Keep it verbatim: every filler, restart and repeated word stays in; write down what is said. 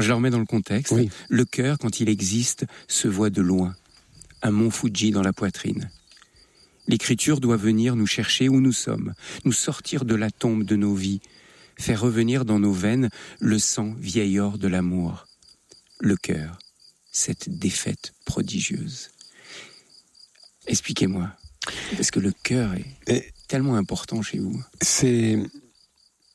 Alors, je le remets dans le contexte. Oui. Le cœur, quand il existe, se voit de loin. Un mont Fuji dans la poitrine. L'écriture doit venir nous chercher où nous sommes, nous sortir de la tombe de nos vies, faire revenir dans nos veines le sang vieil or de l'amour. Le cœur, cette défaite prodigieuse. Expliquez-moi, parce que le cœur est Et tellement important chez vous. c'est,